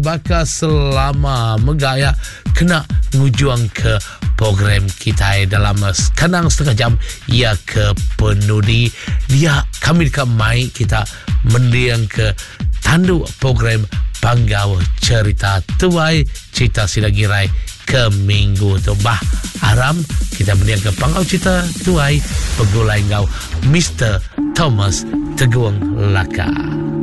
bakal selama megaya kena ngujuang ke program kita dalam sekarang setengah jam ia ke penudi dia kami ke mai kita mendiang ke tandu program Panggau Cerita Tuai Cerita Silagirai ke minggu tu bah aram kita mendiang ke Panggau Cerita Tuai pegulai ngau Mr. Thomas Teguang Laka.